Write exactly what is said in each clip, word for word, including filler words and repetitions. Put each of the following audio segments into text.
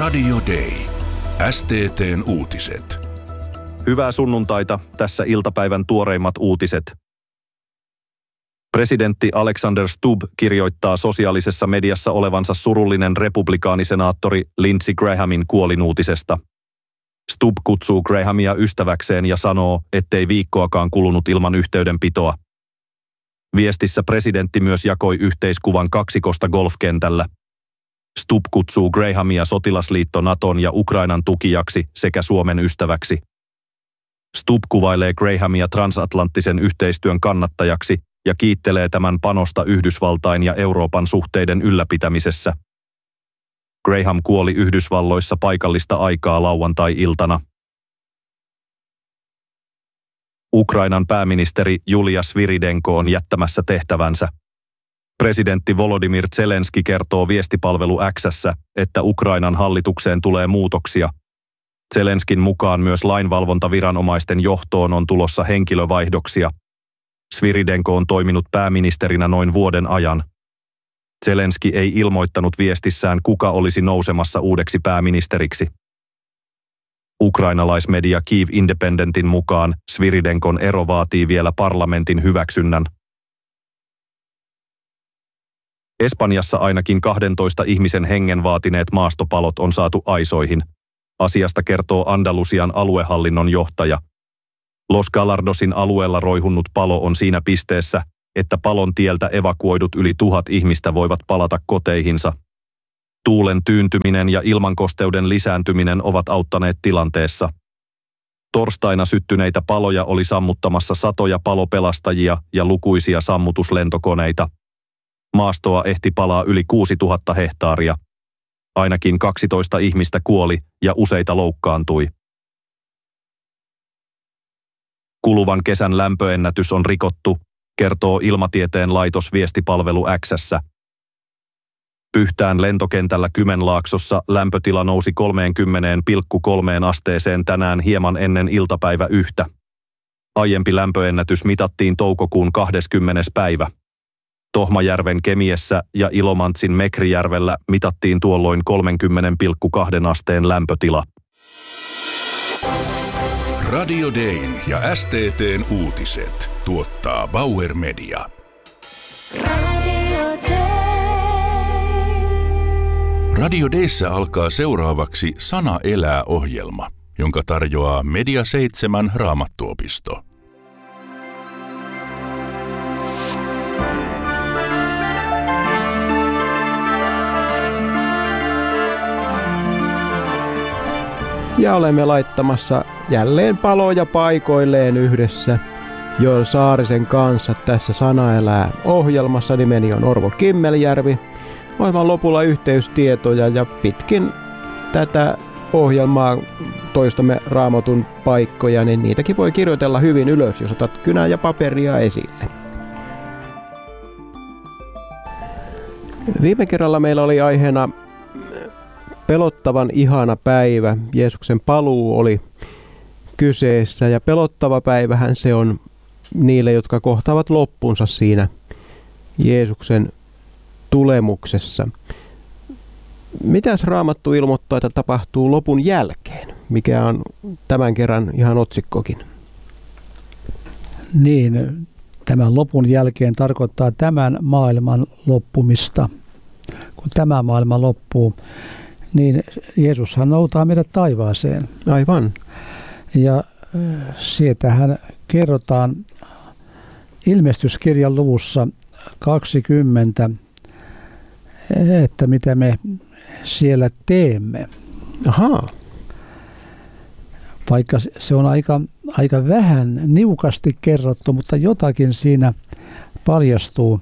Radio Day. S T T:n uutiset. Hyvää sunnuntaita, tässä iltapäivän tuoreimmat uutiset. Presidentti Alexander Stubb kirjoittaa sosiaalisessa mediassa olevansa surullinen republikaanisenaattori Lindsey Grahamin kuolinuutisesta. Stubb kutsuu Grahamia ystäväkseen ja sanoo, ettei viikkoakaan kulunut ilman yhteydenpitoa. Viestissä presidentti myös jakoi yhteiskuvan kaksikosta golfkentällä. Stubb kutsuu Grahamia sotilasliitto Naton ja Ukrainan tukijaksi sekä Suomen ystäväksi. Stubb kuvailee Grahamia transatlanttisen yhteistyön kannattajaksi ja kiittelee tämän panosta Yhdysvaltain ja Euroopan suhteiden ylläpitämisessä. Graham kuoli Yhdysvalloissa paikallista aikaa lauantai-iltana. Ukrainan pääministeri Julia Svyridenko on jättämässä tehtävänsä. Presidentti Volodymyr Zelenski kertoo viestipalvelu X:ssä, että Ukrainan hallitukseen tulee muutoksia. Zelenskin mukaan myös lainvalvontaviranomaisten johtoon on tulossa henkilövaihdoksia. Svyridenko on toiminut pääministerinä noin vuoden ajan. Zelenski ei ilmoittanut viestissään, kuka olisi nousemassa uudeksi pääministeriksi. Ukrainalaismedia Kyiv Independentin mukaan Svyridenkon ero vaatii vielä parlamentin hyväksynnän. Espanjassa ainakin kahdentoista ihmisen hengen vaatineet maastopalot on saatu aisoihin. Asiasta kertoo Andalusian aluehallinnon johtaja. Los Galardosin alueella roihunnut palo on siinä pisteessä, että palon tieltä evakuoidut yli tuhat ihmistä voivat palata koteihinsa. Tuulen tyyntyminen ja ilmankosteuden lisääntyminen ovat auttaneet tilanteessa. Torstaina syttyneitä paloja oli sammuttamassa satoja palopelastajia ja lukuisia sammutuslentokoneita. Maastoa ehti palaa yli kuusituhatta hehtaaria. Ainakin kaksitoista ihmistä kuoli ja useita loukkaantui. Kuluvan kesän lämpöennätys on rikottu, kertoo Ilmatieteen laitos viestipalvelu X:ssä. Pyhtään lentokentällä Kymenlaaksossa lämpötila nousi kolmekymmentä pilkku kolme asteeseen tänään hieman ennen iltapäivä yhtä. Aiempi lämpöennätys mitattiin toukokuun kahdeskymmenes päivä. Tohmajärven Kemiessä ja Ilomantsin Mekrijärvellä mitattiin tuolloin kolmekymmentä pilkku kaksi asteen lämpötila. Radio Dayn ja S T T:n uutiset tuottaa Bauer Media. Radio Day. Radio Dayssä alkaa seuraavaksi Sana elää -ohjelma, jonka tarjoaa Media seitsemän Raamattuopisto. Ja olemme laittamassa jälleen paloja paikoilleen yhdessä Joel Saarisen kanssa tässä Sana elää -ohjelmassa. Nimeni on Orvo Kimmeljärvi. Ohjelman lopulla yhteystietoja ja pitkin tätä ohjelmaa toistamme Raamatun paikkoja, niin niitäkin voi kirjoitella hyvin ylös, jos otat kynää ja paperia esille. Viime kerralla meillä oli aiheena pelottavan ihana päivä. Jeesuksen paluu oli kyseessä ja pelottava päivähän se on niille, jotka kohtaavat loppunsa siinä Jeesuksen tulemuksessa. Mitäs Raamattu ilmoittaa, että tapahtuu lopun jälkeen? Mikä on tämän kerran ihan otsikkokin? Niin, tämän lopun jälkeen tarkoittaa tämän maailman loppumista. Kun tämä maailma loppuu, niin Jeesushan noutaa meidät taivaaseen. Aivan. Ja siitähän kerrotaan Ilmestyskirjan luvussa kaksikymmentä, että mitä me siellä teemme. Ahaa. Vaikka se on aika, aika vähän niukasti kerrottu, mutta jotakin siinä paljastuu.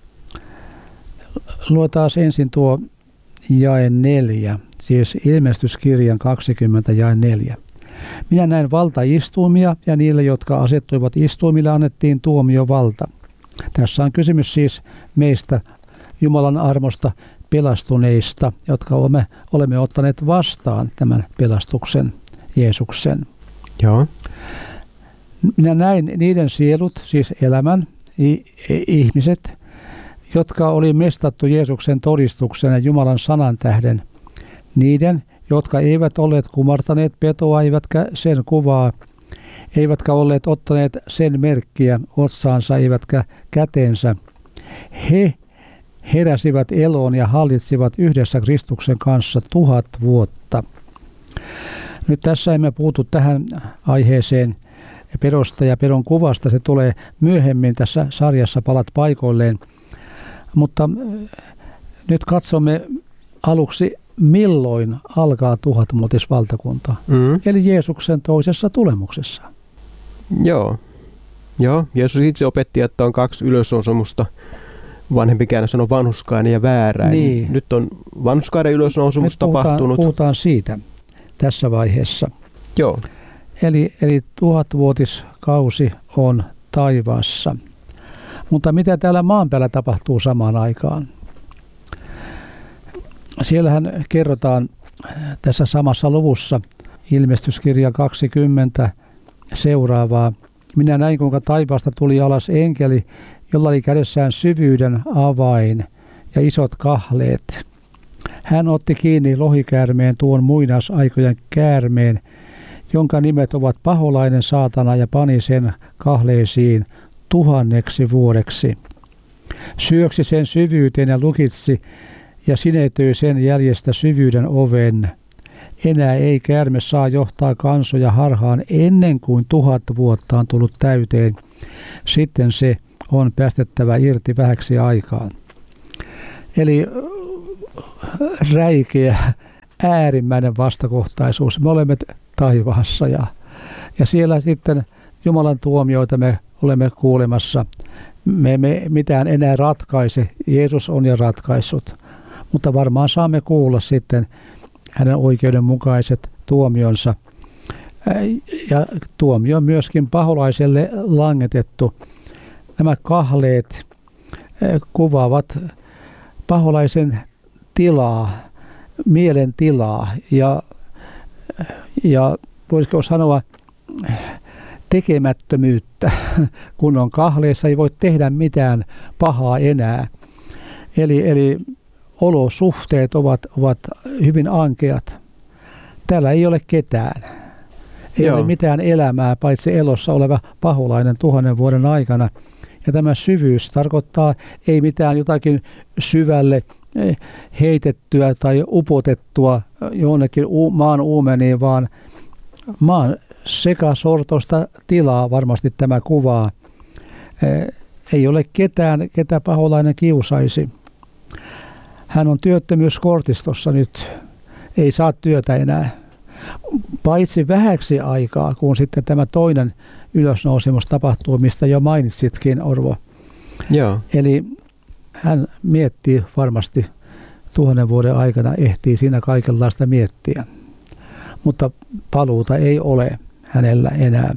Luetaan ensin tuo jae neljä, siis Ilmestyskirjan kaksikymmentä jae neljä. Minä näin valtaistuimia ja niille, jotka asettuivat istuimille, annettiin tuomiovalta. Tässä on kysymys siis meistä Jumalan armosta pelastuneista, jotka olemme, olemme ottaneet vastaan tämän pelastuksen Jeesuksen. Joo. Minä näin niiden sielut, siis elämän ihmiset, jotka oli mestattu Jeesuksen todistuksen ja Jumalan sanan tähden, niiden, jotka eivät olleet kumartaneet petoa, eivätkä sen kuvaa, eivätkä olleet ottaneet sen merkkiä otsaansa, eivätkä käteensä. He heräsivät eloon ja hallitsivat yhdessä Kristuksen kanssa tuhat vuotta. Nyt tässä emme puutu tähän aiheeseen pedosta ja pedon kuvasta. Se tulee myöhemmin tässä sarjassa palat paikoilleen. Mutta nyt katsomme aluksi, milloin alkaa tuhatvuotisvaltakunta. Mm. Eli Jeesuksen toisessa tulemuksessa. Joo. Joo. Jeesus itse opetti, että on kaksi ylösnousemusta. Vanhempi käännös sanoo vanhurskainen ja väärä. Niin. Nyt on vanhurskainen ylösnousemus puhutaan, tapahtunut. Puhutaan siitä tässä vaiheessa. Joo. Eli, eli tuhatvuotiskausi on taivaassa. Mutta mitä täällä maan päällä tapahtuu samaan aikaan? Siellähän kerrotaan tässä samassa luvussa ilmestyskirja kaksikymmentä seuraavaa. Minä näin, kuinka taivaasta tuli alas enkeli, jolla oli kädessään syvyyden avain ja isot kahleet. Hän otti kiinni lohikäärmeen, tuon muinaisaikojen käärmeen, jonka nimet ovat paholainen, saatana, ja pani sen kahleisiin tuhanneksi vuodeksi. Syöksi sen syvyyteen ja lukitsi ja sinetöi sen jäljestä syvyyden oven. Enää ei käärme saa johtaa kansoja harhaan ennen kuin tuhat vuotta on tullut täyteen. Sitten se on päästettävä irti vähäksi aikaan. Eli räikeä, äärimmäinen vastakohtaisuus. Me olemme taivaassa ja, ja siellä sitten Jumalan tuomioita me olemme kuulemassa. Me emme mitään enää ratkaise. Jeesus on jo ratkaissut. Mutta varmaan saamme kuulla sitten hänen oikeudenmukaiset tuomionsa. Ja tuomio on myöskin paholaiselle langetettu. Nämä kahleet kuvaavat paholaisen tilaa, mielen tilaa ja, ja voisiko sanoa tekemättömyyttä. Kun on kahleessa, ei voi tehdä mitään pahaa enää. Eli, eli olosuhteet ovat, ovat hyvin ankeat. Täällä ei ole ketään. Ei Joo. ole mitään elämää, paitsi elossa oleva paholainen tuhannen vuoden aikana. Ja tämä syvyys tarkoittaa ei mitään jotakin syvälle heitettyä tai upotettua jonnekin maan uumeniin, vaan maan sekasortoista tilaa varmasti tämä kuvaa. Ei ole ketään, ketä paholainen kiusaisi. Hän on työttömyyskortistossa nyt. Ei saa työtä enää. Paitsi vähäksi aikaa, kun sitten tämä toinen ylösnousemus tapahtuu, mistä jo mainitsitkin, Orvo. Joo. Eli hän miettii varmasti tuhannen vuoden aikana, ehtii siinä kaikenlaista miettiä. Mutta paluuta ei ole hänellä enää.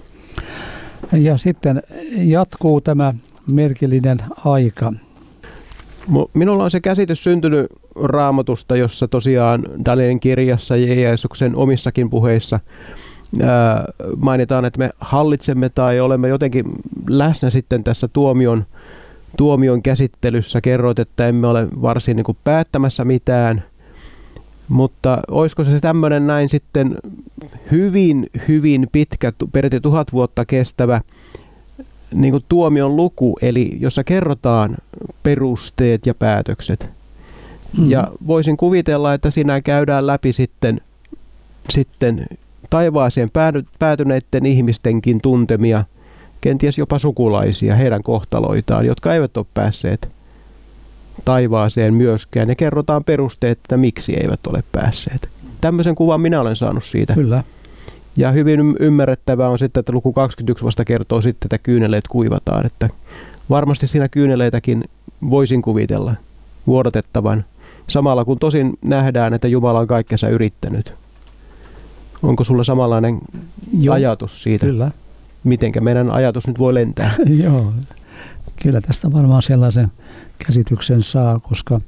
Ja sitten jatkuu tämä merkillinen aika. Minulla on se käsitys syntynyt Raamatusta, jossa tosiaan Danielin kirjassa ja Jeesuksen omissakin puheissa ää, mainitaan, että me hallitsemme tai olemme jotenkin läsnä sitten tässä tuomion, tuomion käsittelyssä. Kerroit, että emme ole varsin niin kuin päättämässä mitään, mutta olisiko se tämmöinen näin sitten hyvin, hyvin pitkä, peräti tuhat vuotta kestävä niin kuin tuomion luku, eli jossa kerrotaan perusteet ja päätökset. Mm. Ja voisin kuvitella, että siinä käydään läpi sitten, sitten taivaaseen päätyneiden ihmistenkin tuntemia, kenties jopa sukulaisia, heidän kohtaloitaan, jotka eivät ole päässeet taivaaseen myöskään. Ja kerrotaan perusteet, että miksi eivät ole päässeet. Tämmöisen kuvan minä olen saanut siitä. Kyllä. Ja hyvin ymmärrettävää on sitten, että luku kaksikymmentäyksi vasta kertoo sitten, että kyyneleet kuivataan. Että varmasti siinä kyyneleitäkin voisin kuvitella vuodatettavan. Samalla kun tosin nähdään, että Jumala on kaikkensa yrittänyt. Onko sulla samanlainen Joo, ajatus siitä? Kyllä. Mitenkä meidän ajatus nyt voi lentää? Joo, kyllä tästä varmaan sellaisen käsityksen saa, koska,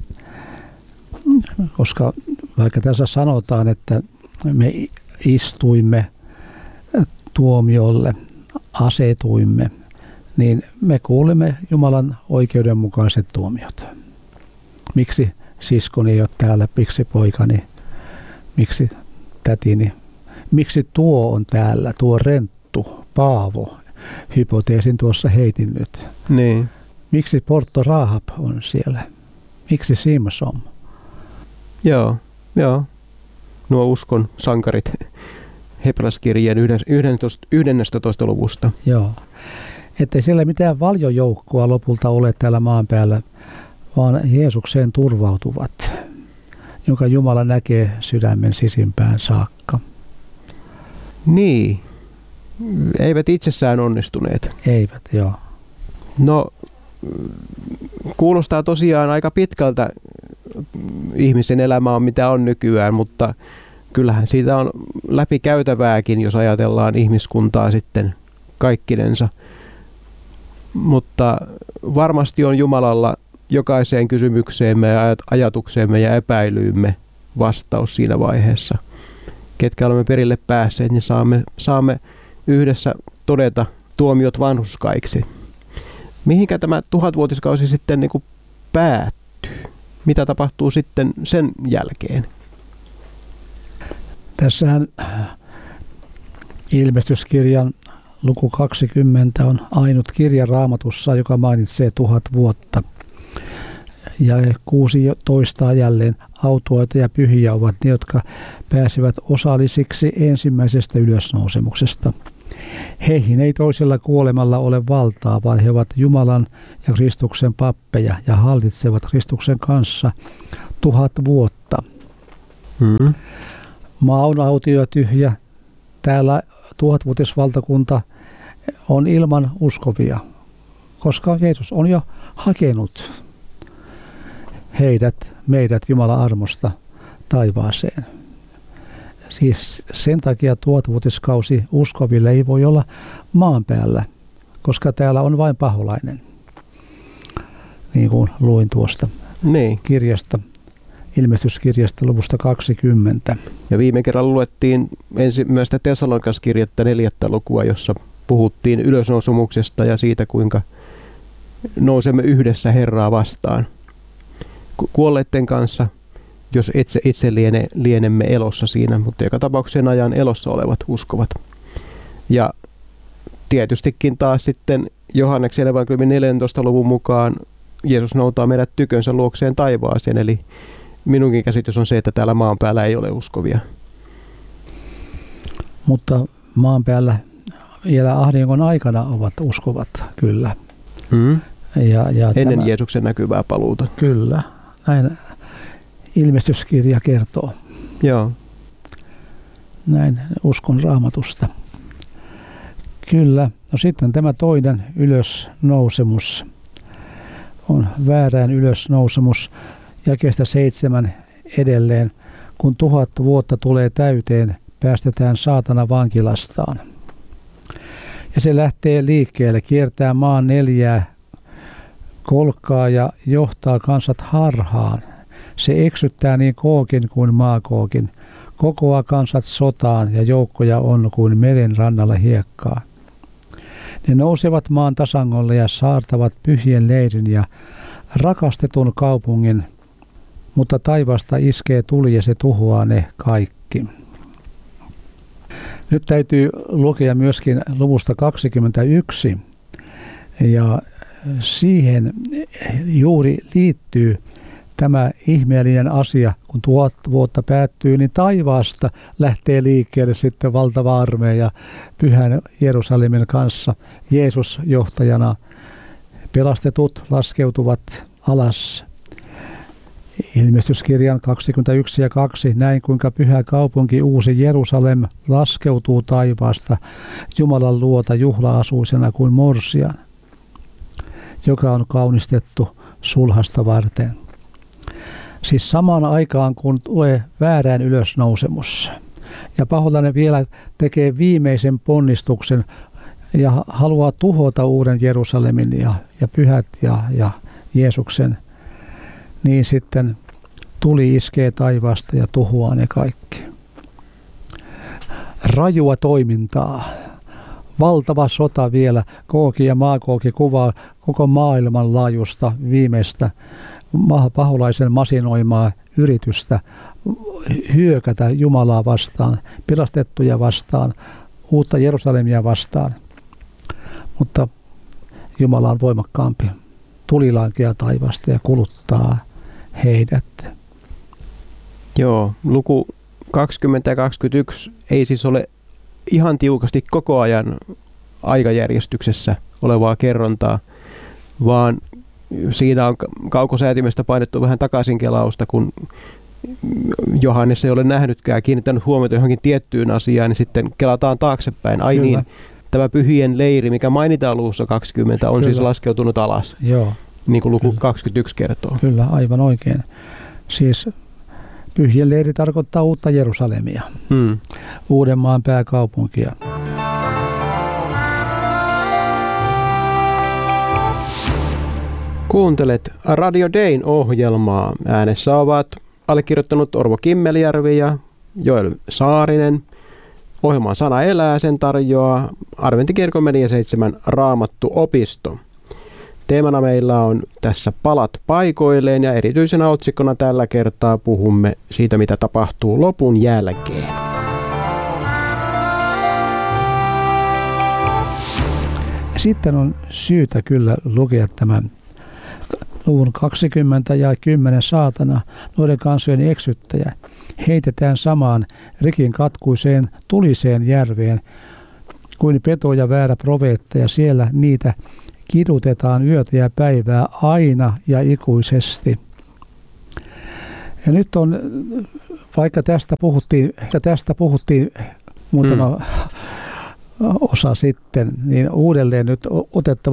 koska vaikka tässä sanotaan, että me istuimme tuomiolle, asetuimme, niin me kuulemme Jumalan oikeudenmukaiset tuomiot. Miksi siskoni ei ole täällä, miksi poikani? miksi tätini, miksi tuo on täällä, tuo renttu, Paavo, hypoteesin tuossa heitin nyt. Niin. Miksi Porto Rahab on siellä? Miksi Simson? Joo, joo. Nuo uskon sankarit Hebrealaiskirjeen yhdentoista luvusta. Joo. Ettei siellä mitään valjojoukkoa lopulta ole täällä maan päällä, vaan Jeesukseen turvautuvat, jonka Jumala näkee sydämen sisimpään saakka. Niin. Eivät itsessään onnistuneet. Eivät, joo. No, kuulostaa tosiaan aika pitkältä ihmisen elämä on mitä on nykyään, mutta kyllähän siitä on läpikäytävääkin, jos ajatellaan ihmiskuntaa sitten kaikkinensa. Mutta varmasti on Jumalalla jokaiseen kysymykseemme ja ajatukseemme ja epäilyymme vastaus siinä vaiheessa. Ketkä olemme perille päässeet, niin saamme, saamme yhdessä todeta tuomiot vanhurskaiksi. Mihinkä tämä tuhatvuotiskausi sitten niin kuin päättyy? Mitä tapahtuu sitten sen jälkeen? Tässähän Ilmestyskirjan luku kaksikymmentä on ainut kirja Raamatussa, joka mainitsee tuhat vuotta. Ja kuusitoista jälleen autuaita ja pyhiä ovat ne, jotka pääsevät osallisiksi ensimmäisestä ylösnousemuksesta. Heihin ei toisella kuolemalla ole valtaa, vaan he ovat Jumalan ja Kristuksen pappeja ja hallitsevat Kristuksen kanssa tuhat vuotta. Hmm. Maa on autio ja tyhjä. Täällä tuhatvuotisvaltakunta on ilman uskovia, koska Jeesus on jo hakenut heidät, meidät Jumalan armosta taivaaseen. Siis sen takia tuhatvuotiskausi uskoville ei voi olla maan päällä, koska täällä on vain paholainen, niin kuin luin tuosta niin. kirjasta, Ilmestyskirjasta luvusta kaksikymmentä. Ja viime kerralla luettiin ensimmäistä Tessalonikalaiskirjettä neljättä lukua, jossa puhuttiin ylösnousumuksesta ja siitä, kuinka nousemme yhdessä Herraa vastaan. Kuolleiden kanssa, jos itse, itse liene, lienemme elossa siinä, mutta joka tapauksessa ajan elossa olevat uskovat. Ja tietystikin taas sitten Johanneksen evankeliumin neljäntoista luvun mukaan Jeesus noutaa meidät tykönsä luokseen taivaaseen, eli minunkin käsitys on se, että täällä maan päällä ei ole uskovia. Mutta maan päällä vielä ahdingon aikana ovat uskovat, kyllä. Mm. Ja, ja Ennen tämä, Jeesuksen näkyvää paluuta. Kyllä, näin Ilmestyskirja kertoo. Joo. Näin uskon Raamatusta. Kyllä, no sitten tämä toinen ylösnousemus on väärään ylösnousemus jakeesta seitsemän edelleen. Kun tuhat vuotta tulee täyteen, päästetään saatana vankilastaan. Ja se lähtee liikkeelle, kiertää maan neljää kolkkaa ja johtaa kansat harhaan. Se eksyttää niin Kookin kuin Maakookin, kokoaa kansat sotaan ja joukkoja on kuin meren rannalla hiekkaa. Ne nousevat maan tasangolle ja saartavat pyhien leirin ja rakastetun kaupungin, mutta taivaasta iskee tuli ja se tuhoaa ne kaikki. Nyt täytyy lukea myöskin luvusta kaksikymmentäyksi ja siihen juuri liittyy tämä ihmeellinen asia, kun tuhat vuotta päättyy, niin taivaasta lähtee liikkeelle sitten valtava armeija Pyhän Jerusalemin kanssa. Jeesus johtajana, pelastetut laskeutuvat alas. Ilmestyskirjan kaksikymmentäyksi ja kaksi, näin kuinka pyhä kaupunki uusi Jerusalem laskeutuu taivaasta Jumalan luota juhla-asuisena kuin morsian, joka on kaunistettu sulhasta varten. Siis samaan aikaan, kun tulee väärään ylösnousemus. Ja paholainen vielä tekee viimeisen ponnistuksen ja haluaa tuhota uuden Jerusalemin ja, ja pyhät ja, ja Jeesuksen. Niin sitten tuli iskee taivaasta ja tuhoaa ne kaikki. Rajua toimintaa. Valtava sota vielä. Kooki ja Maakooki kuvaa koko maailman laajusta viimeistä paholaisen masinoimaa yritystä hyökätä Jumalaa vastaan, pelastettuja vastaan, uutta Jerusalemia vastaan. Mutta Jumala on voimakkaampi. Tuli lankeaa taivaasta ja kuluttaa heidät. Joo, luku kaksikymmentä ja kaksikymmentäyksi ei siis ole ihan tiukasti koko ajan aikajärjestyksessä olevaa kerrontaa, vaan siinä on kaukosäätimestä painettu vähän takaisin kelausta, kun Johannes ei ole nähnytkään, kiinnittänyt huomiota johonkin tiettyyn asiaan, niin sitten kelataan taaksepäin. Ai Kyllä. niin, tämä pyhien leiri, mikä mainitaan luvussa kaksikymmentä, on Kyllä. siis laskeutunut alas, Joo. niin kuin luku Kyllä. kaksikymmentäyksi kertoo. Kyllä, aivan oikein. Siis pyhien leiri tarkoittaa uutta Jerusalemia, hmm. Uudenmaan pääkaupunkia. Kuuntelet Radio Dayn ohjelmaa. Äänessä ovat allekirjoittanut Orvo Kimmeljärvi ja Joel Saarinen. Ohjelman Sana elää, sen tarjoaa Adventtikirkon Media seitsemän Raamattu-opisto. Teemana meillä on tässä palat paikoilleen ja erityisenä otsikkona tällä kertaa puhumme siitä, mitä tapahtuu lopun jälkeen. Sitten on syytä kyllä lukea tämän luvun kaksikymmentä ja kymmenen saatana, noiden kansojen eksyttäjä, heitetään samaan rikin katkuiseen tuliseen järveen kuin peto ja väärä profeetta, ja siellä niitä kidutetaan yötä ja päivää aina ja ikuisesti. Ja nyt on, vaikka tästä puhuttiin, tästä puhuttiin muutama hmm. osa sitten, niin uudelleen nyt otettava